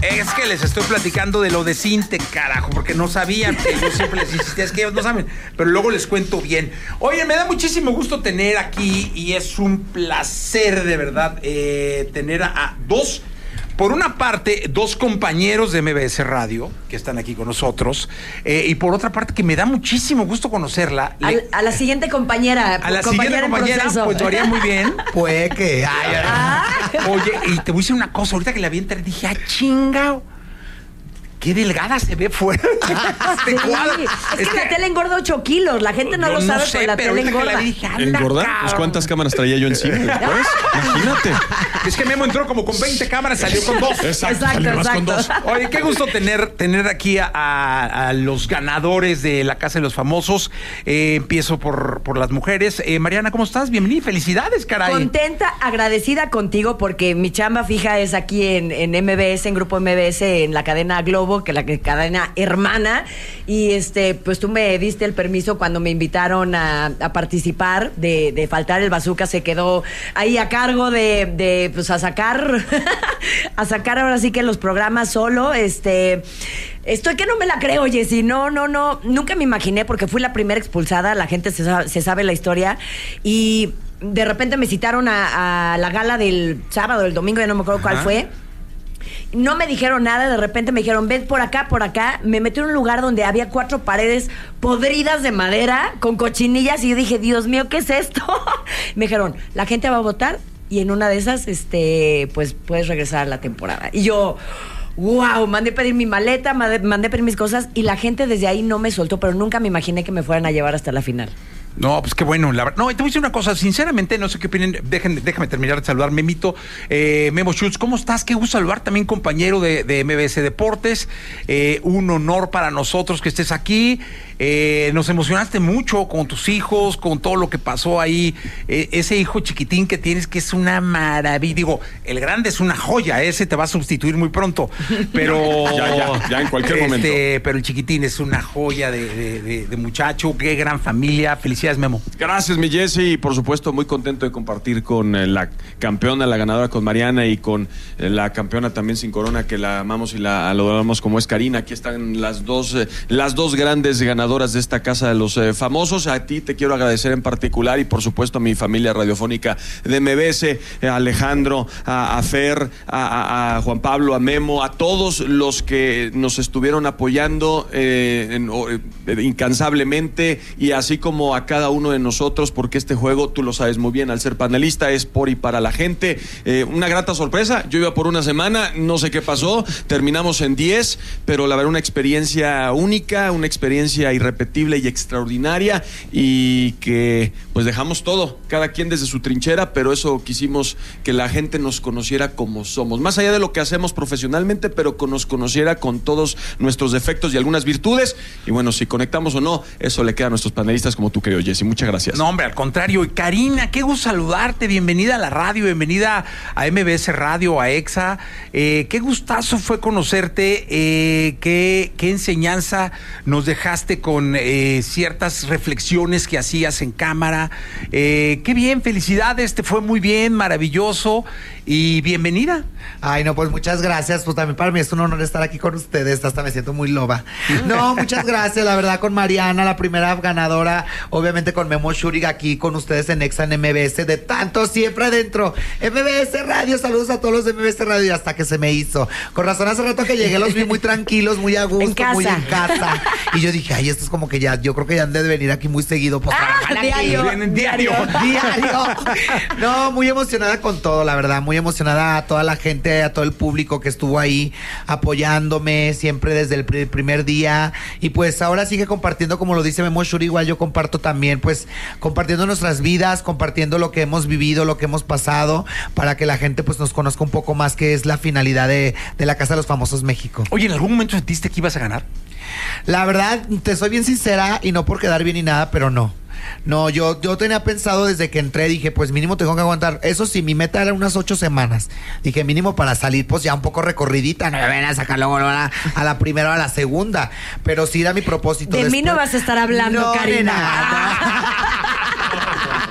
Es que les estoy platicando de lo de Cinte, carajo, porque no sabían, que yo siempre les insistía, es que ellos no saben, pero luego les cuento bien. Oye, me da muchísimo gusto tener aquí, y es un placer de verdad tener a dos. Por una parte, dos compañeros de MBS Radio que están aquí con nosotros, y por otra parte, que me da muchísimo gusto conocerla. A la siguiente compañera. A la siguiente compañera, pues lo haría muy bien. Pues que. Oye, y te voy a decir una cosa, ahorita que la vi entrar, dije, chingao. Qué delgada se ve fuera de este cuadro. Es que la tele engorda 8 kilos. La gente no lo sabe, pero la tele engorda. ¿Engorda? Pues ¿cuántas cámaras traía yo encima después? Imagínate. Es que Memo entró como con 20 cámaras, salió con 2. Exacto. Con 2. Oye, qué gusto tener aquí a los ganadores de la Casa de los Famosos. Empiezo por las mujeres. Mariana, ¿cómo estás? Bienvenida y felicidades, caray. Contenta, agradecida contigo, porque mi chamba fija es aquí en MBS, en Grupo MBS, en la cadena Globo, que la cadena hermana, y pues tú me diste el permiso cuando me invitaron a participar de Faltar el Bazooka. Se quedó ahí a cargo de pues a sacar ahora sí que los programas solo. Estoy que no me la creo, Jessy. No, nunca me imaginé, porque fui la primera expulsada. La gente se sabe la historia, y de repente me citaron a la gala del sábado, el domingo, ya no me acuerdo cuál fue. No me dijeron nada, de repente me dijeron, ven por acá. Me metí en un lugar donde había 4 paredes podridas de madera con cochinillas, y yo dije, Dios mío, ¿qué es esto? Me dijeron, la gente va a votar, y en una de esas, pues puedes regresar a la temporada. Y yo, wow, mandé pedir mi maleta, mandé pedir mis cosas, y la gente desde ahí no me soltó, pero nunca me imaginé que me fueran a llevar hasta la final. No, pues qué bueno. No, te voy a decir una cosa, sinceramente, no sé qué opinen. Déjame terminar de saludar. Memo Schultz, ¿cómo estás? Qué gusto saludar, también compañero de MBS Deportes. Un honor para nosotros que estés aquí. Nos emocionaste mucho con tus hijos, con todo lo que pasó ahí. Ese hijo chiquitín que tienes, que es una maravilla. Digo, el grande es una joya, ese te va a sustituir muy pronto. Pero ya en cualquier momento. Pero el chiquitín es una joya de muchacho. Qué gran familia. Felicidades, Memo. Gracias, mi Jessy, y por supuesto muy contento de compartir con la campeona, la ganadora, con Mariana, y con la campeona también sin corona, que la amamos y la adoramos, como es Karina. Aquí están las dos grandes ganadoras de esta Casa de los Famosos. A ti te quiero agradecer en particular, y por supuesto a mi familia radiofónica de MBS, a Alejandro, a Fer, a Juan Pablo, a Memo, a todos los que nos estuvieron apoyando incansablemente, y así como a cada uno de nosotros, porque este juego, tú lo sabes muy bien, al ser panelista, es por y para la gente. Una grata sorpresa. Yo iba por una semana, no sé qué pasó, terminamos en 10, pero la verdad, una experiencia única, una experiencia irrepetible y extraordinaria, y que pues dejamos todo, cada quien desde su trinchera, pero eso quisimos, que la gente nos conociera como somos, más allá de lo que hacemos profesionalmente, pero que nos conociera con todos nuestros defectos y algunas virtudes. Y bueno, si conectamos o no, eso le queda a nuestros panelistas como tú, querido Jessy. Muchas gracias. No, hombre, al contrario. Y Karina, qué gusto saludarte. Bienvenida a la radio, bienvenida a MBS Radio, a EXA. Qué gustazo fue conocerte. Qué enseñanza nos dejaste con ciertas reflexiones que hacías en cámara. Qué bien, felicidades, te fue muy bien, maravilloso. Y bienvenida. Ay, no, pues muchas gracias. Pues también para mí es un honor estar aquí con ustedes. Hasta me siento muy loba. No, muchas gracias. La verdad, con Mariana, la primera ganadora. Obviamente con Memo Schultz aquí con ustedes en EXA, en MBS. De tanto siempre adentro. MBS Radio, saludos a todos los de MBS Radio. Y hasta que se me hizo. Con razón, hace rato que llegué los vi muy tranquilos, muy a gusto, muy en casa. Y yo dije, ay, esto es como que ya, yo creo que ya han de venir aquí muy seguido. Pues, Diario. No, muy emocionada con todo, la verdad. Muy emocionada a toda la gente, a todo el público que estuvo ahí apoyándome siempre desde el primer día. Y pues ahora sigue compartiendo, como lo dice Memo Schultz, igual yo comparto también, pues compartiendo nuestras vidas, compartiendo lo que hemos vivido, lo que hemos pasado, para que la gente pues nos conozca un poco más, que es la finalidad de la Casa de los Famosos México. Oye, ¿en algún momento sentiste que ibas a ganar? La verdad, te soy bien sincera, y no por quedar bien ni nada, pero no. No, yo tenía pensado desde que entré, dije, pues mínimo tengo que aguantar. Eso sí, mi meta era unas 8 semanas. Dije, mínimo para salir, pues ya un poco recorridita. No me van a sacar luego a la primera o a la segunda. Pero sí era mi propósito. De mí no vas a estar hablando, no, Karina. Nena, no.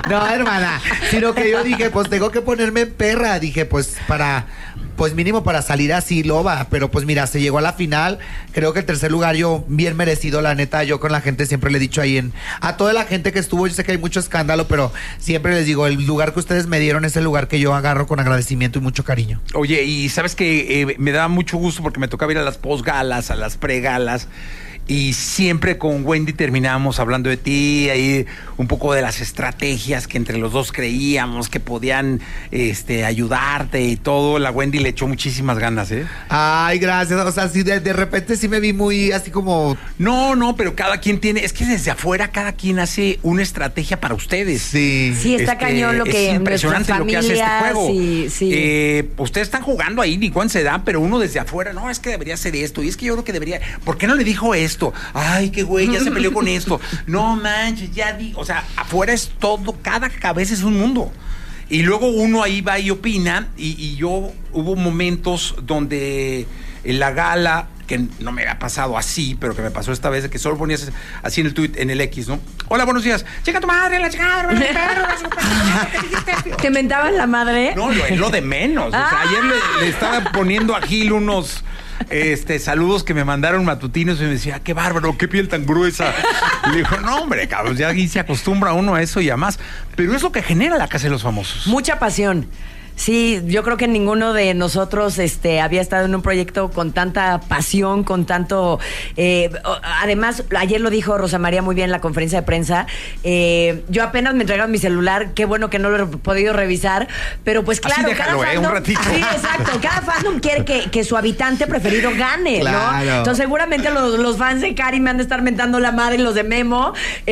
No, hermana, sino que yo dije, pues tengo que ponerme en perra. Dije, pues mínimo para salir así, loba. Pero pues mira, se llegó a la final. Creo que el tercer lugar yo, bien merecido, la neta. Yo con la gente siempre le he dicho ahí a toda la gente que estuvo, yo sé que hay mucho escándalo, pero siempre les digo, el lugar que ustedes me dieron es el lugar que yo agarro con agradecimiento y mucho cariño. Oye, y sabes que me da mucho gusto porque me tocaba ir a las posgalas, a las pregalas. Y siempre con Wendy terminábamos hablando de ti, ahí un poco de las estrategias que entre los dos creíamos que podían ayudarte y todo. La Wendy le echó muchísimas ganas, ¿eh? Ay, gracias. O sea, sí, de repente sí me vi muy así como... No, pero cada quien tiene... Es que desde afuera cada quien hace una estrategia para ustedes. Sí. Sí, está cañón lo que... Es impresionante lo que hace este juego. Sí. Ustedes están jugando ahí, ni cuán se da, pero uno desde afuera, no, es que debería hacer esto, y es que yo creo que debería... ¿Por qué no le dijo esto? Ay, qué güey, ya se peleó con esto. No manches, o sea, afuera es todo, cada cabeza es un mundo. Y luego uno ahí va y opina, y yo hubo momentos donde en la gala, que no me había pasado así, pero que me pasó esta vez, de que solo ponías así en el tweet, en el X, ¿no? Hola, buenos días. Llega tu madre, la chingada, el perro, ¿Te mentaban la madre? No, es lo de menos. O sea, ayer le estaba poniendo a Gil unos saludos que me mandaron matutinos y me decía, qué bárbaro, qué piel tan gruesa. Y le dijo, no, hombre, cabrón, ya aquí se acostumbra uno a eso y a más. Pero es lo que genera la Casa de los Famosos. Mucha pasión. Sí, yo creo que ninguno de nosotros había estado en un proyecto con tanta pasión, con tanto... además, ayer lo dijo Rosa María muy bien en la conferencia de prensa, yo apenas me entregaron mi celular, qué bueno que no lo he podido revisar, pero pues claro, así déjalo, cada fandom... un ratito. Sí, exacto, cada fandom quiere que su habitante preferido gane, claro. ¿no? Entonces seguramente los fans de Cari me han de estar mentando la madre y los de Memo,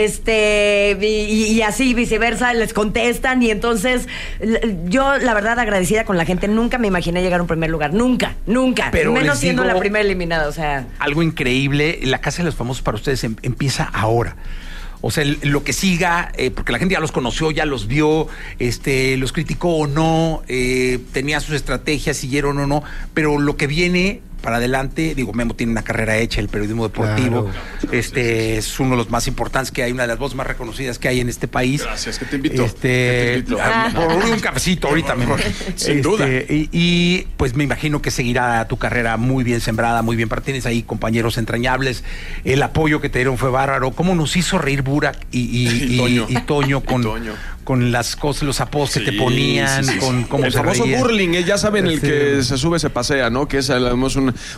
y así viceversa, les contestan, y entonces yo, la verdad, agradecida con la gente, nunca me imaginé llegar a un primer lugar, nunca, pero menos siendo la primera eliminada, o sea. Algo increíble, la Casa de los Famosos para ustedes empieza ahora. O sea, lo que siga, porque la gente ya los conoció, ya los vio, los criticó o no, tenía sus estrategias, siguieron o no, pero lo que viene para adelante, digo, Memo tiene una carrera hecha, el periodismo deportivo, claro. Es uno de los más importantes que hay, una de las voces más reconocidas que hay en este país. Gracias, que te invito. Te invito. Por un cafecito ahorita mejor. Sin duda. Y pues me imagino que seguirá tu carrera muy bien sembrada, muy bien, tienes ahí compañeros entrañables, el apoyo que te dieron fue bárbaro, cómo nos hizo reír Burak y Toño con las cosas, los apodos que te ponían, con cómo el se famoso reían. burling, ya saben, el que se sube se pasea, ¿no? Que es además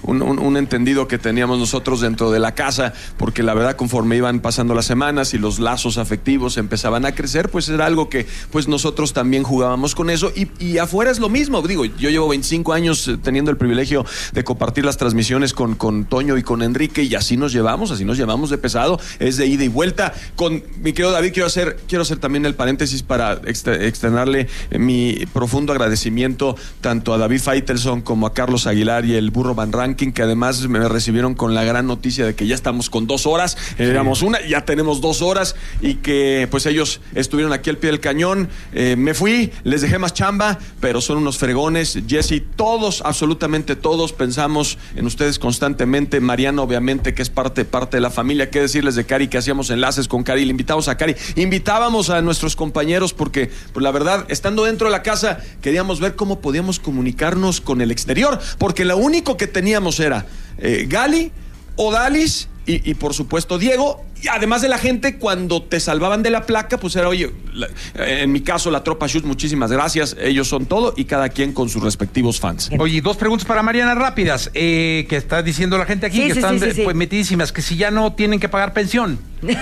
un entendido que teníamos nosotros dentro de la casa, porque la verdad conforme iban pasando las semanas y los lazos afectivos empezaban a crecer, pues era algo que pues nosotros también jugábamos con eso, y afuera es lo mismo. Digo, yo llevo 25 años teniendo el privilegio de compartir las transmisiones con Toño y con Enrique, y así nos llevamos de pesado, es de ida y vuelta. Con mi querido David quiero hacer también el paréntesis para externarle mi profundo agradecimiento tanto a David Faitelson como a Carlos Aguilar y el Burro Van Ranking, que además me recibieron con la gran noticia de que ya estamos con 2 horas, éramos una, ya tenemos 2 horas, y que pues ellos estuvieron aquí al pie del cañón. Me fui, les dejé más chamba, pero son unos fregones. Jessy, todos, absolutamente todos, pensamos en ustedes constantemente. Mariana, obviamente, que es parte de la familia. Qué decirles de Cari, que hacíamos enlaces con Cari, le invitamos a Cari, invitábamos a nuestros compañeros, porque pues, la verdad, estando dentro de la casa, queríamos ver cómo podíamos comunicarnos con el exterior, porque lo único que teníamos era Gali, Odalis y por supuesto Diego. Y además de la gente, cuando te salvaban de la placa, pues era, oye, en mi caso la tropa Shoot, muchísimas gracias, ellos son todo, y cada quien con sus respectivos fans. Oye, 2 preguntas para Mariana rápidas, que está diciendo la gente aquí, que están pues, metidísimas, que si ya no tienen que pagar pensión.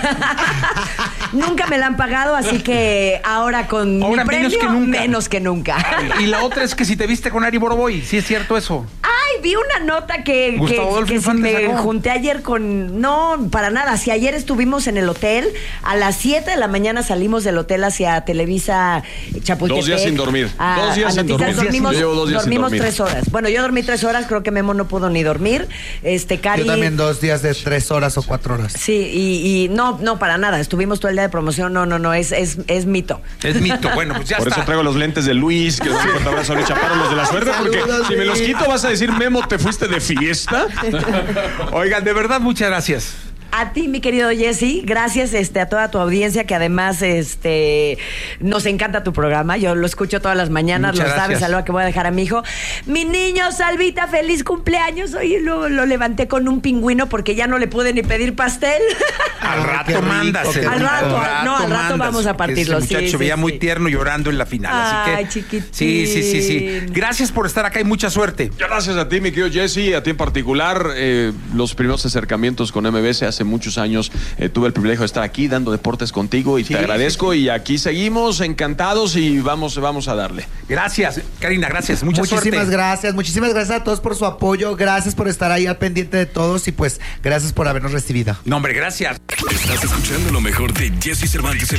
Nunca me la han pagado, así que ahora con mi premio, menos que nunca. Y la otra es que si te viste con Ari Boroboy, ¿sí es cierto eso? Ay, vi una nota que si me junté ayer con... No, para nada, si ayer estuvimos en el hotel, a las 7 de la mañana salimos del hotel hacia Televisa Chapultepec. 2 días sin dormir. 2 días sin dormir. Dormimos 3 horas. Bueno, yo dormí 3 horas, creo que Memo no pudo ni dormir. Cari... Yo también 2 días de 3 horas o 4 horas. Sí, y no, para nada. Estuvimos todo el día de promoción. No, es mito. Es mito, bueno, pues ya Por está. eso traigo los lentes de Luis, que van a cortar a Luis Chaparro, los de la suerte, porque si me los quito vas a decir, Memo, ¿te fuiste de fiesta? Oigan, de verdad, muchas gracias. A ti, mi querido Jesse, gracias a toda tu audiencia, que además nos encanta tu programa. Yo lo escucho todas las mañanas, Muchas lo sabes, gracias. saludo que voy a dejar a mi hijo. Mi niño, Salvita, feliz cumpleaños. Hoy lo levanté con un pingüino porque ya no le pude ni pedir pastel. Al Ay, rato qué rico, mandas. qué rico. Al rato mandas, vamos a partirlo, Ese muchacho sí, se veía sí, muy sí. tierno llorando en la final. Ay, así que, chiquitín. Sí. Gracias por estar acá y mucha suerte. Gracias a ti, mi querido Jesse, a ti en particular. Los primeros acercamientos con MBS hace muchos años tuve el privilegio de estar aquí dando deportes contigo y te agradezco. Y aquí seguimos encantados y vamos a darle. Gracias, Karina, gracias. Muchísimas Muchísimas gracias a todos por su apoyo, gracias por estar ahí al pendiente de todos y pues gracias por habernos recibido. No, hombre, gracias. Estás escuchando lo mejor de Jesse Cervantes.